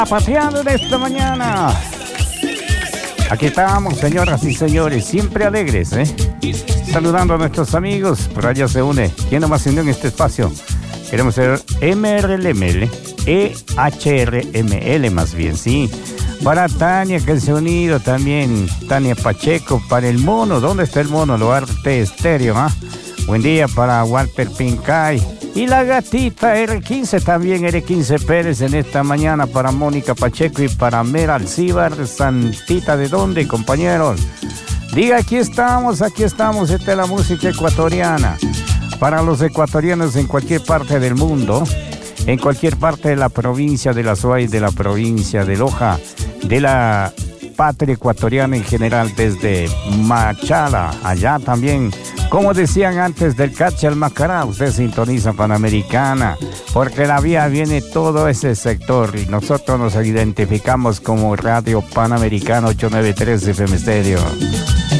Paseando de esta mañana. Aquí estamos, señoras y señores, siempre alegres, saludando a nuestros amigos. Por allá se une. ¿Quién nomás se unió en este espacio? Queremos ser MRLML, EHRML más bien, sí. Para Tania, que se ha unido también. Tania Pacheco, para el mono. ¿Dónde está el mono? Loarte Estéreo, ¿ah? Buen día para Walter Pincay. Y la gatita R15 también, R15 Pérez en esta mañana para Mónica Pacheco y para Mera Alcíbar. Santita, ¿de dónde, compañeros? Diga, aquí estamos, esta es la música ecuatoriana. Para los ecuatorianos en cualquier parte del mundo, en cualquier parte de la provincia de La Suay, de la provincia de Loja, de la patria ecuatoriana en general, desde Machala, allá también. Como decían antes, del Cache al Macará, usted sintoniza Panamericana, porque la vía viene todo ese sector y nosotros nos identificamos como Radio Panamericana 893 FM Stereo.